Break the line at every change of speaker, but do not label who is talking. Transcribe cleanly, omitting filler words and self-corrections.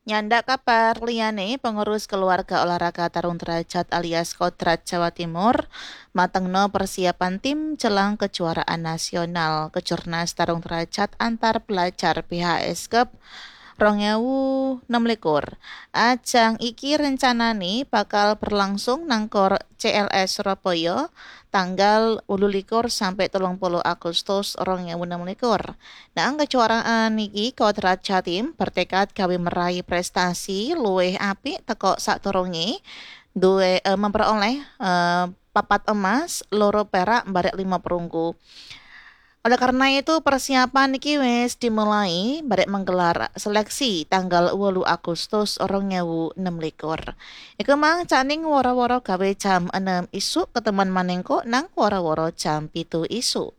Nyanda kabar liyane pengurus keluarga olahraga Tarung Derajat alias Kodrat Jawa Timur matengno persiapan tim jelang kejuaraan nasional Kejurnas Tarung Derajat antar pelajar BHS Cup 2026. Ajang iki rencanane bakal berlangsung nangkor CLS Surabaya tanggal 28 sampai 30 Agustus 2026. Nah, kejuaraan iki Kodrat Jatim bertekad gawe meraih prestasi luwih apik teko sadurunge memperoleh papat emas, loro perak, barek 5 perunggu. Oleh karena itu persiapan iki wis dimulai barek menggelar seleksi tanggal 8 Agustus 2026. Iku mang caning woro-woro gawe jam 6 isuk ketemuan manengko nang woro-woro jam 7 isuk.